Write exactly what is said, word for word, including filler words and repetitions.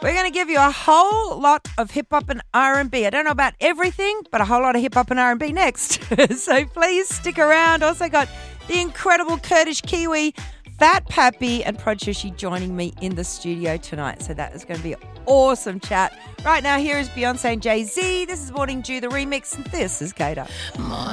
We're going to give you a whole lot of hip-hop and R and B. I don't know about everything, but a whole lot of hip-hop and R and B next. So please stick around. Also got the incredible Kurdish Kiwi, Fat Pappy and Prod Shushi joining me in the studio tonight. So that is going to be an awesome chat. Right now, here is Beyonce and Jay-Z. This is Morning Dew, the remix, and this is Kato.